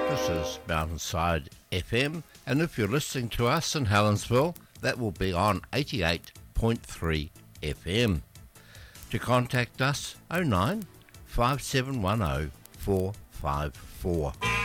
This is Mountainside FM, and if you're listening to us in Helensville, that will be on 88.3 FM. To contact us, 09 5710 454.